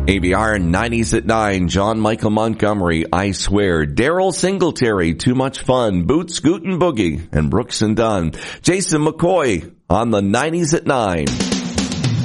ABR 90s at 9, John Michael Montgomery, I Swear, Daryl Singletary, Too Much Fun, Boots, Scoot and Boogie, and Brooks and Dunn. Jason McCoy on the 90s at 9.